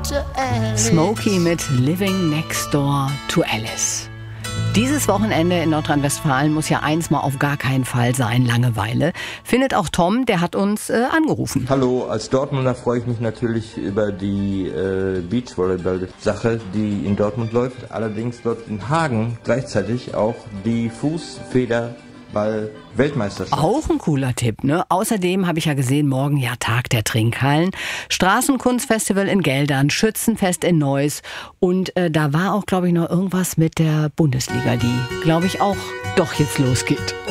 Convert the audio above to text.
Smokey mit Living Next Door to Alice. Dieses Wochenende in Nordrhein-Westfalen muss ja eins mal auf gar keinen Fall sein, Langeweile. Findet auch Tom, der hat uns angerufen. Hallo, als Dortmunder freue ich mich natürlich über die Beachvolleyball-Sache, die in Dortmund läuft. Allerdings läuft in Hagen gleichzeitig auch die Fußfederball-Weltmeisterschaft. Auch ein cooler Tipp, ne? Außerdem habe ich ja gesehen, morgen ja Tag der Trinkhallen, Straßenkunstfestival in Geldern, Schützenfest in Neuss und da war auch, glaube ich, noch irgendwas mit der Bundesliga, die, glaube ich, auch doch jetzt losgeht.